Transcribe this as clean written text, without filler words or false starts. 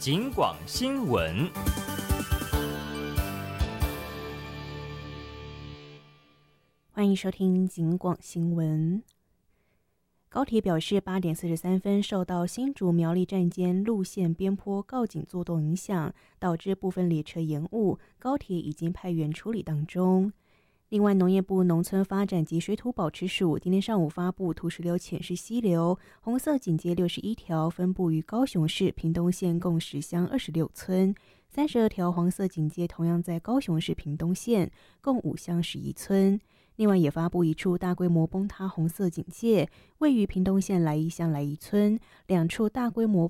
警广新闻。 欢迎收听警广新闻。高铁表示，8点43分受到新竹苗栗站间路线边坡告警作动影响，导致部分列车延误，高铁已经派员处理当中。另外，农业部农村发展及水土保持署今天上午发布土石流浅势溪流红色警戒61条，分布于高雄市屏东县共10乡26村；32条黄色警戒同样在高雄市屏东县共5乡11村。另外也发布一处大规模崩塌红色警戒，位于屏东县来义乡来义村；2处大规模